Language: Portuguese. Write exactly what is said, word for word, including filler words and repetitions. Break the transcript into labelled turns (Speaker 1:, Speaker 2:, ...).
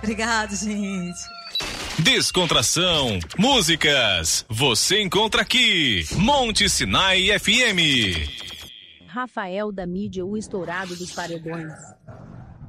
Speaker 1: Obrigado, gente.
Speaker 2: Descontração, músicas, você encontra aqui, Monte Sinai F M.
Speaker 3: Rafael da mídia, o estourado dos paredões.